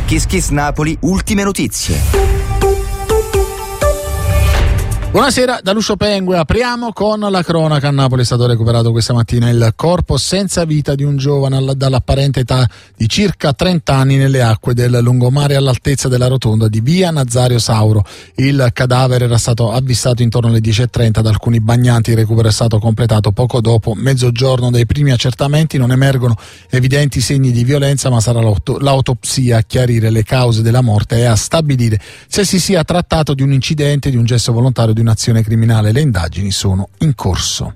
Kiss Kiss Napoli, ultime notizie. Buonasera da Lucio Pengue, apriamo con la cronaca. A Napoli è stato recuperato questa mattina il corpo senza vita di un giovane dall'apparente età di circa 30 anni nelle acque del lungomare all'altezza della rotonda di via Nazario Sauro. Il cadavere era stato avvistato intorno alle 10:30 da alcuni bagnanti. Il recupero è stato completato poco dopo mezzogiorno. Dai primi accertamenti non emergono evidenti segni di violenza, ma sarà l'autopsia a chiarire le cause della morte e a stabilire se si sia trattato di un incidente, di un gesto volontario, di un'azione criminale. Le indagini sono in corso.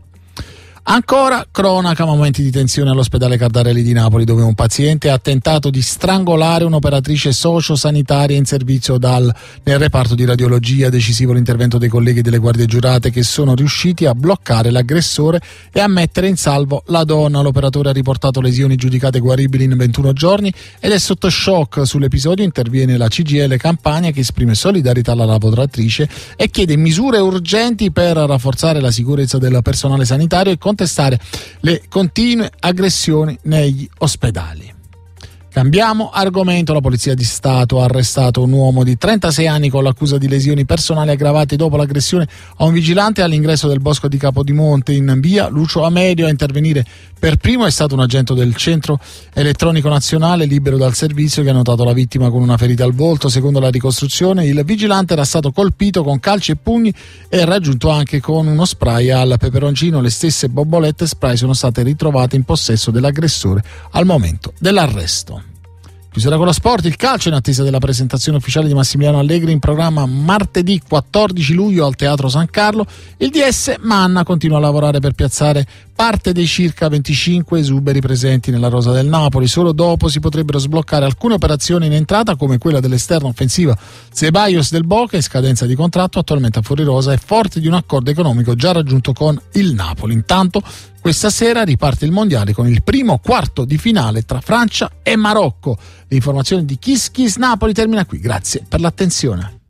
Ancora cronaca, momenti di tensione all'ospedale Cardarelli di Napoli, dove un paziente ha tentato di strangolare un'operatrice sociosanitaria in servizio nel reparto di radiologia. Decisivo l'intervento dei colleghi delle guardie giurate, che sono riusciti a bloccare l'aggressore e a mettere in salvo la donna. L'operatore ha riportato lesioni giudicate guaribili in 21 giorni ed è sotto shock. Sull'episodio interviene la CGIL Campania, che esprime solidarietà alla lavoratrice e chiede misure urgenti per rafforzare la sicurezza del personale sanitario e contestare le continue aggressioni negli ospedali. Cambiamo argomento. La Polizia di Stato ha arrestato un uomo di 36 anni con l'accusa di lesioni personali aggravate dopo l'aggressione a un vigilante all'ingresso del bosco di Capodimonte in via Lucio Amelio. A intervenire per primo è stato un agente del Centro Elettronico Nazionale libero dal servizio, che ha notato la vittima con una ferita al volto. Secondo la ricostruzione, il vigilante era stato colpito con calci e pugni e raggiunto anche con uno spray al peperoncino. Le stesse bombolette spray sono state ritrovate in possesso dell'aggressore al momento dell'arresto. Chiusura con lo sport, il calcio in attesa della presentazione ufficiale di Massimiliano Allegri in programma martedì 14 luglio al Teatro San Carlo. Il DS Manna continua a lavorare per piazzare parte dei circa 25 esuberi presenti nella rosa del Napoli. Solo dopo si potrebbero sbloccare alcune operazioni in entrata, come quella dell'esterno offensiva Ceballos del Boca, in scadenza di contratto, attualmente a fuori rosa, e forte di un accordo economico già raggiunto con il Napoli. Intanto questa sera riparte il mondiale con il primo quarto di finale tra Francia e Marocco. L'informazione di Kiss Kiss Napoli termina qui. Grazie per l'attenzione.